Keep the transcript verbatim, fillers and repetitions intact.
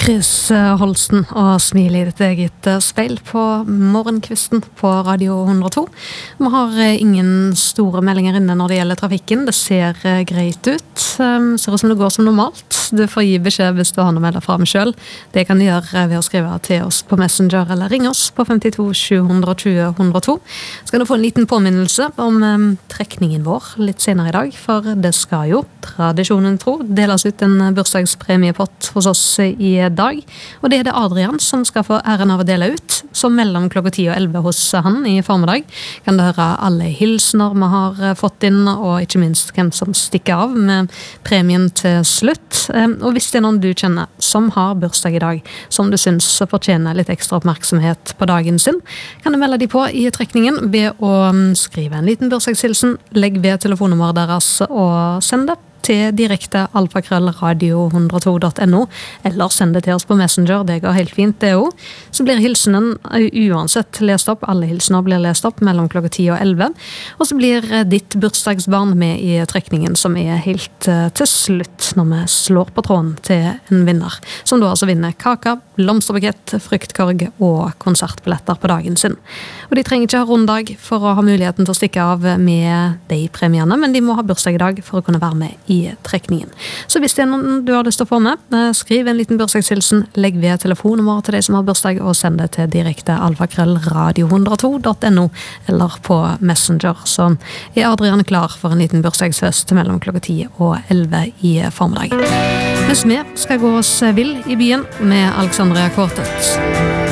Chris Holsten og smil i ditt eget speil på morgenkvisten på Radio hundre og to. Vi har ingen store meldinger inne når det gjelder trafikken. Det ser greit ut. Ser ut som det går som normalt. Du får gi beskjed hvis du har noe med deg fra meg selv. Det kan du gjøre ved å skrive til oss på Messenger eller ringe oss på femtito sju to nul ett null to. Skal du få en liten påminnelse om um, trekningen vår litt senere i dag, for det skal jo, tradisjonen tro, deles ut en bursdagspremiepott hos oss i dag, og det er det Adrian som skal få æren av å dele ut. Så mellom klokka ti og elleve hos han i formiddag kan du høre alle hilsner vi har fått inn, og ikke minst hvem som stikker av med premien til slutt. Og hvis det er noen du kjenner som har bursdag i dag, som du synes fortjener litt ekstra oppmerksomhet på dagen sin, kan du melde de på i trekningen ved å skrive en liten bursdagshilsen, legg ved telefonnummeret deres og send det til direkte alfakrøll radio hundre og to punktum no, eller send det til oss på Messenger, det går helt fint det jo. Så blir hilsenen uansett lest opp, alle hilsener blir lest opp mellom klokka ti og elleve, og så blir ditt bursdagsbarn med i trekningen som er helt til slutt når vi slår på tråden til en vinner, som da altså vinner kaka, blomsterbukett, fruktkorg og konsertbilletter på dagen sin. Og de trenger ikke ha runddag for å ha muligheten til å stikke av med de premiene, men de må ha bursdag i dag for å kunne være med i i trekningen. Så hvis det er noen du har lyst til å få med, skriv en liten bursdagshilsen, legg ved telefonnummeret til de som har bursdag, og send det til direkte alfakrøll radio hundre og to punktum no, eller på Messenger. Så er Adrian klar for en liten bursdagsfest mellom klokka ti og elleve i formiddag. Mens vi skal gå oss vill i byen med Alexandria Quartet.